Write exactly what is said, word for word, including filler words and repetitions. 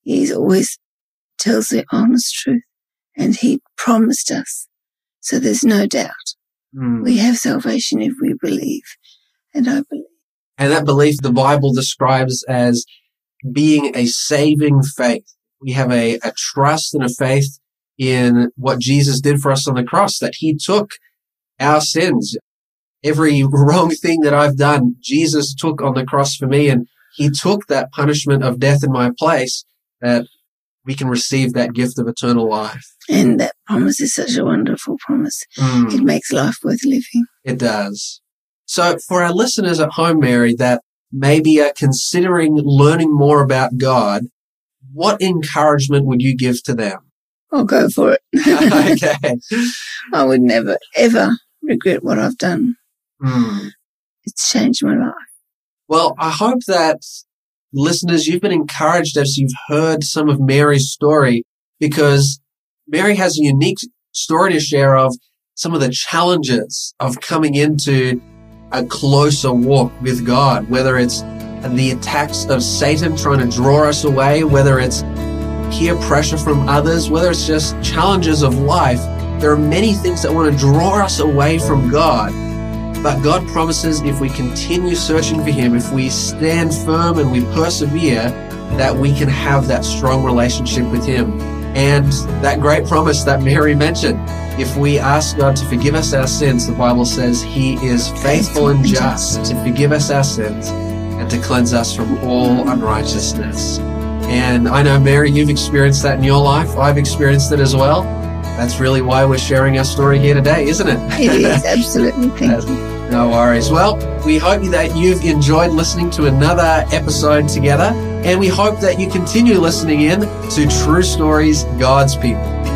He always tells the honest truth, and he promised us. So there's no doubt. Mm. We have salvation if we believe, and I believe. And that belief the Bible describes as being a saving faith. We have a, a trust and a faith in what Jesus did for us on the cross, that he took our sins. Every wrong thing that I've done, Jesus took on the cross for me, and he took that punishment of death in my place, that we can receive that gift of eternal life. And that promise is such a wonderful promise. Mm. It makes life worth living. It does. So for our listeners at home, Mary, that maybe are considering learning more about God, what encouragement would you give to them? I'll go for it. Okay. I would never, ever regret what I've done. Mm. It's changed my life. Well, I hope that listeners, you've been encouraged as you've heard some of Mary's story, because Mary has a unique story to share of some of the challenges of coming into a closer walk with God, whether it's the attacks of Satan trying to draw us away, whether it's peer pressure from others, whether it's just challenges of life. There are many things that want to draw us away from God. But God promises if we continue searching for him, if we stand firm and we persevere, that we can have that strong relationship with him. And that great promise that Mary mentioned, if we ask God to forgive us our sins, the Bible says he is faithful and just to forgive us our sins and to cleanse us from all unrighteousness. And I know, Mary, you've experienced that in your life. I've experienced it as well. That's really why we're sharing our story here today, isn't it? It is, absolutely. Thank you. No worries. Well, we hope that you've enjoyed listening to another episode together, and we hope that you continue listening in to True Stories, God's People.